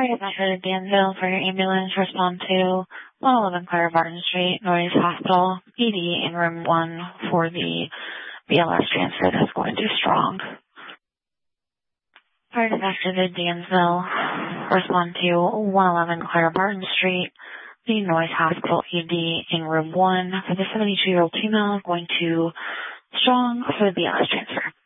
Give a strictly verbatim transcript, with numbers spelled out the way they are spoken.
Fire dispatcher to Danville for your ambulance. Respond to one eleven Clara Barton Street, Northeast Hospital, E D in room one for the B L S transfer that's going to Strong. Fire dispatcher to Danville. Respond to one eleven Clara Barton Street, the Northeast Hospital, E D in room one for the seventy-two-year-old female going to Strong for the B L S transfer.